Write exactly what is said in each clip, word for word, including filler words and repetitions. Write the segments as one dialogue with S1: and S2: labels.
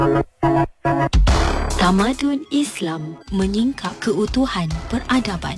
S1: Tamadun Islam menyingkap keutuhan peradaban.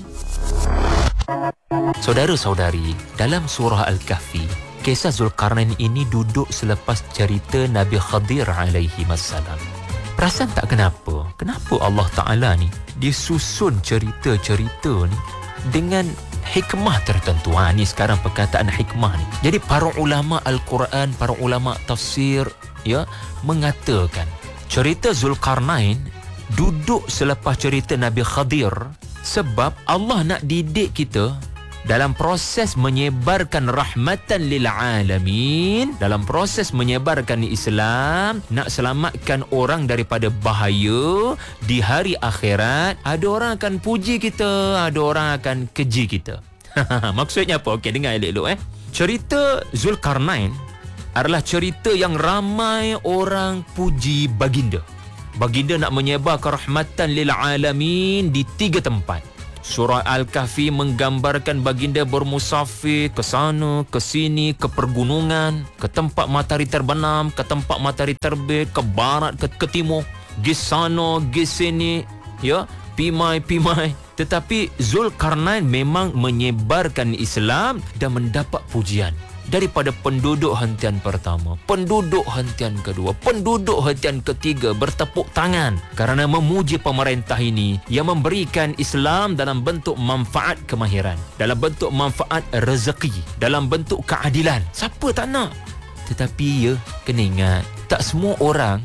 S2: Saudara-saudari, dalam surah Al-Kahfi, kisah Zulkarnain ini duduk selepas cerita Nabi Khadir alaihi wassalam. Perasan tak kenapa? Kenapa Allah Ta'ala ni dia susun cerita-cerita ni dengan hikmah tertentu. Ha, ni sekarang perkataan hikmah ni. Jadi para ulama Al-Quran, para ulama tafsir ya mengatakan cerita Zulkarnain duduk selepas cerita Nabi Khadir sebab Allah nak didik kita dalam proses menyebarkan rahmatan lil alamin, dalam proses menyebarkan Islam, nak selamatkan orang daripada bahaya di hari akhirat. Ada orang akan puji kita, ada orang akan keji kita. Maksudnya apa? Okey, dengar elok-elok eh. Cerita Zulkarnain adalah cerita yang ramai orang puji baginda. Baginda nak menyebarkan rahmatan lil alamin di tiga tempat. Surah Al-Kahfi menggambarkan baginda bermusafir ke sana, ke sini, ke pergunungan, ke tempat matahari terbenam, ke tempat matahari terbit, ke barat, ke, ke timur, gi sana, gi sini, ya, pimai-pimai. Tetapi Zulkarnain memang menyebarkan Islam dan mendapat pujian daripada penduduk hentian pertama, penduduk hentian kedua, penduduk hentian ketiga bertepuk tangan kerana memuji pemerintah ini yang memberikan Islam dalam bentuk manfaat kemahiran, dalam bentuk manfaat rezeki, dalam bentuk keadilan. Siapa tak nak? Tetapi ya, kena ingat, tak semua orang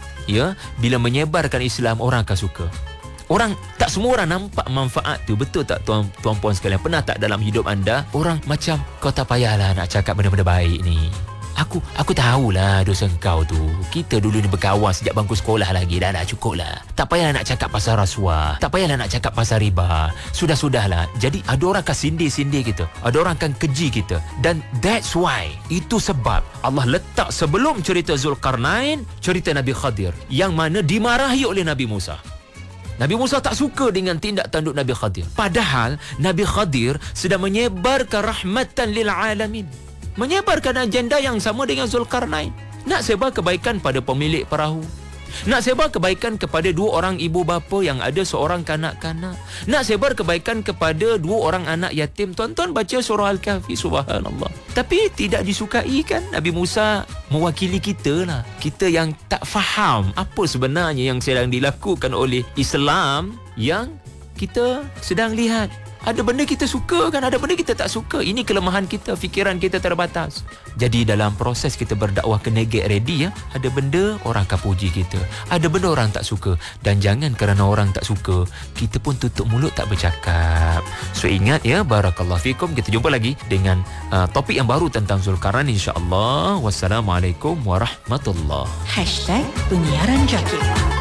S2: ya bila menyebarkan Islam orang akan suka. Orang, tak semua orang nampak manfaat tu. Betul tak tuan, tuan puan sekalian? Pernah tak dalam hidup anda orang macam, kau tak payahlah nak cakap benda-benda baik ni. Aku aku tahulah dosa kau tu. Kita dulu ni berkawan sejak bangku sekolah lagi. Dah dah cukup lah. Tak payahlah nak cakap pasal rasuah. Tak payahlah nak cakap pasal riba. Sudah-sudahlah. Jadi ada orang akan sindir-sindir kita. Ada orang akan keji kita. Dan that's why, itu sebab Allah letak sebelum cerita Zulkarnain cerita Nabi Khadir yang mana dimarahi oleh Nabi Musa. Nabi Musa tak suka dengan tindak tanduk Nabi Khadir. Padahal Nabi Khadir sedang menyebarkan rahmatan lil alamin. Menyebarkan agenda yang sama dengan Zulkarnain. Nak sebar kebaikan pada pemilik perahu. Nak sebar kebaikan kepada dua orang ibu bapa yang ada seorang kanak-kanak. Nak sebar kebaikan kepada dua orang anak yatim. Tuan-tuan baca surah Al-Kahfi, subhanallah. Tapi tidak disukai kan? Nabi Musa mewakili kita lah. Kita yang tak faham apa sebenarnya yang sedang dilakukan oleh Islam yang kita sedang lihat. Ada benda kita suka kan, ada benda kita tak suka. Ini kelemahan kita, fikiran kita terbatas. Jadi dalam proses kita berdakwah kena get ready ya. Ada benda orang akan puji kita, ada benda orang tak suka. Dan jangan kerana orang tak suka kita pun tutup mulut tak bercakap. So ingat ya, barakallahu fikum. Kita jumpa lagi dengan uh, topik yang baru tentang Zulkarnain insya-Allah. Wassalamualaikum warahmatullahi.
S1: Hashtag Penyiaran Jakit.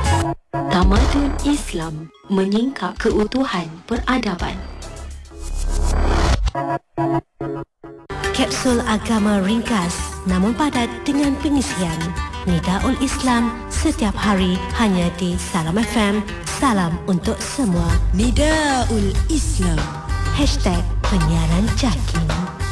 S1: Tamadun Islam menyingkap keutuhan peradaban.
S3: Kapsul agama ringkas namun padat dengan pengisian Nidaul Islam setiap hari hanya di Salam F M. Salam untuk semua.
S1: Nidaul Islam.
S3: Hashtag Penyiaran Jakin.